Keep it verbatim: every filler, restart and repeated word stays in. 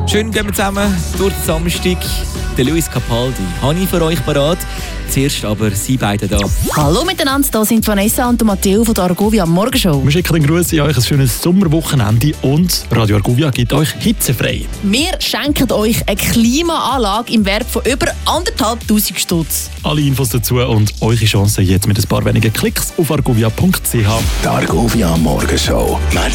Schön gehen wir zusammen durch den Samstag. Der Luis Capaldi habe ich für euch parat. Zuerst aber Sie beide da. Hallo miteinander, hier sind Vanessa und Matteo von der Argovia Morgenshow. Wir schicken den Gruß an euch, ein schönes Sommerwochenende und Radio Argovia gibt euch hitzefrei. Wir schenken euch eine Klimaanlage im Wert von über anderthalbtausend Stutz. Alle Infos dazu und eure Chance jetzt mit ein paar wenigen Klicks auf argovia punkt c h. Die Argovia Morgenshow.